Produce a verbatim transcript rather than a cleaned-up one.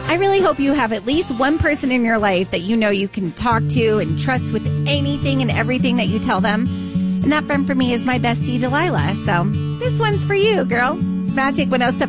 I really hope you have at least one person in your life that you know you can talk to and trust with anything and everything that you tell them. And that friend for me is my bestie, Delilah. So this one's for you, girl. It's Magic one oh seven.